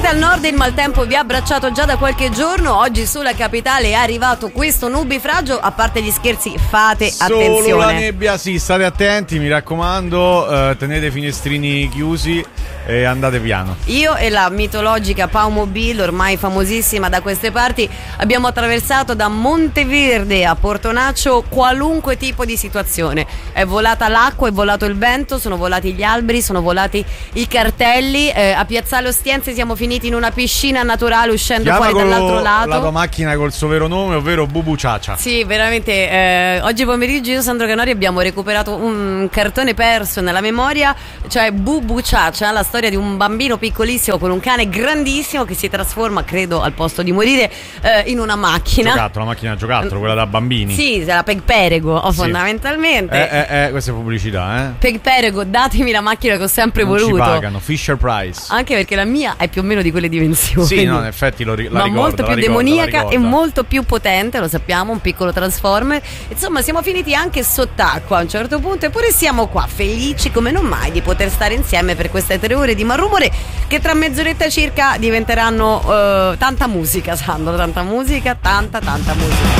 Siete al nord, il maltempo vi ha abbracciato già da qualche giorno. Oggi sulla capitale è arrivato questo nubifragio. A parte gli scherzi, fate attenzione. Solo la nebbia, sì, state attenti, mi raccomando, tenete i finestrini chiusi e andate piano. Io e la mitologica Paumobil, ormai famosissima da queste parti, abbiamo attraversato da Monteverde a Portonaccio qualunque tipo di situazione. È volata l'acqua, è volato il vento, sono volati gli alberi, sono volati i cartelli. A Piazzale Ostiense siamo finiti in una piscina naturale uscendo fuori dall'altro lato. La tua macchina col suo vero nome, ovvero Bubu Ciacia. Sì, veramente. Oggi pomeriggio io e Sandro Canori abbiamo recuperato un cartone perso nella memoria, cioè Bubu Ciacia, la storia di un bambino piccolissimo con un cane grandissimo che si trasforma, credo al posto di morire, in una macchina. Giocattolo, la macchina giocattolo, quella da bambini. Sì, la Pegperego, sì. Fondamentalmente. Questa è pubblicità, Pegperego, datemi la macchina che ho sempre non voluto. Ci pagano, Fisher Price. Anche perché la mia è più o meno di quelle dimensioni. Sì, no, in effetti la ricordo. Molto più demoniaca e molto molto più potente, lo sappiamo, un piccolo Transformer. Insomma, siamo finiti anche sott'acqua a un certo punto, eppure siamo qua felici come non mai di poter stare insieme per queste 3 ore di malumore che tra mezz'oretta circa diventeranno tanta musica, Sandro, tanta musica, tanta musica.